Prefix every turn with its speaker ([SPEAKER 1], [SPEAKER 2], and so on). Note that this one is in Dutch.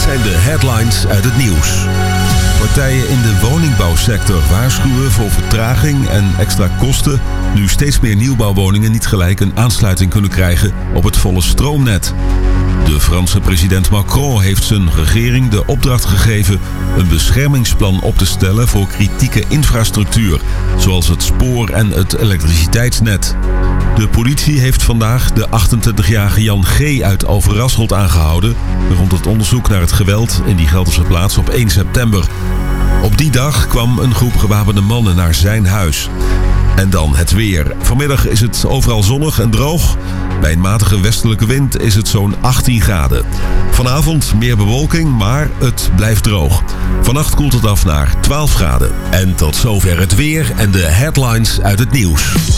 [SPEAKER 1] zijn de headlines uit het nieuws. Partijen in de woningbouwsector waarschuwen voor vertraging en extra kosten nu steeds meer nieuwbouwwoningen niet gelijk een aansluiting kunnen krijgen op het volle stroomnet. De Franse president Macron heeft zijn regering de opdracht gegeven een beschermingsplan op te stellen voor kritieke infrastructuur, zoals het spoor en het elektriciteitsnet. De politie heeft vandaag de 28-jarige Jan G. uit Overasselt aangehouden rond het onderzoek naar het geweld in die Gelderse plaats op 1 september. Op die dag kwam een groep gewapende mannen naar zijn huis. En dan het weer. Vanmiddag is het overal zonnig en droog. Bij een matige westelijke wind is het zo'n 18 graden. Vanavond meer bewolking, maar het blijft droog. Vannacht koelt het af naar 12 graden. En tot zover het weer en de headlines uit het nieuws.